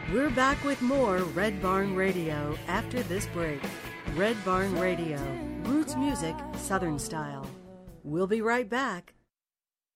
We're back with more Red Barn Radio after this break. Red Barn Radio, roots music, Southern style. We'll be right back.